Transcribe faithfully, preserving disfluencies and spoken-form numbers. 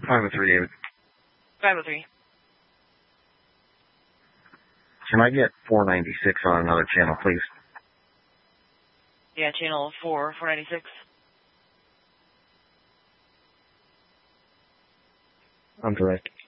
five oh three, David. five oh three. Can I get four ninety-six on another channel, please? Yeah, channel four, four ninety-six. I'm direct.